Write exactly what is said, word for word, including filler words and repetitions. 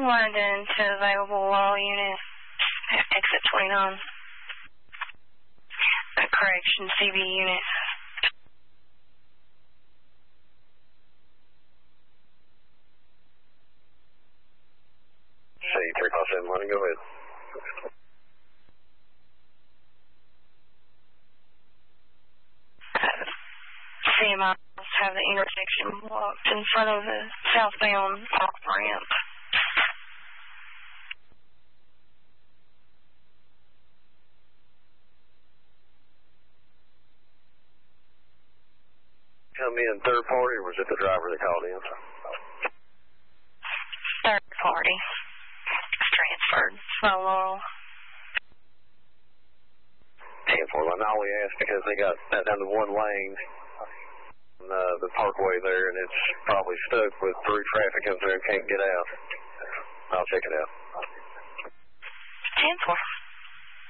London to available wall unit, exit twenty-nine. Uh, correction, C B unit. C three five seven one, go ahead. C M I have the intersection blocked in front of the southbound off ramp. Come in third party, or was it the driver that called in? Third party. Transferred. So Laurel. ten four one. I only asked because they got that down to one lane, uh, the parkway there, and it's probably stuck with through traffic up there and can't get out. I'll check it out. ten four.